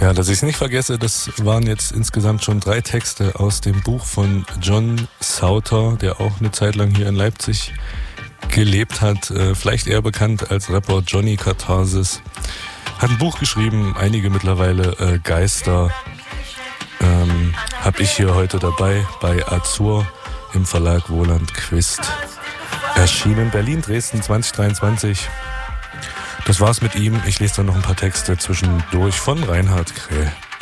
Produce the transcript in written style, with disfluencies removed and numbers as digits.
Ja, dass ich es nicht vergesse, das waren jetzt insgesamt schon 3 Texte aus dem Buch von John Sauter, der auch eine Zeit lang hier in Leipzig gelebt hat. Vielleicht eher bekannt als Rapper Johnny Katharsis. Hat ein Buch geschrieben, einige mittlerweile Geister. Habe ich hier heute dabei bei Azur im Verlag Wohland Quist. Erschienen Berlin, Dresden 2023. Das war's mit ihm. Ich lese dann noch ein paar Texte zwischendurch von Reinhard Kräh.